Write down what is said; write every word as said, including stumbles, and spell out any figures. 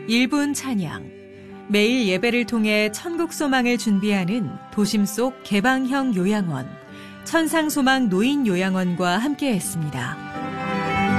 일 분 찬양. 매일 예배를 통해 천국 소망을 준비하는 도심 속 개방형 요양원, 천상소망 노인 요양원과 함께했습니다.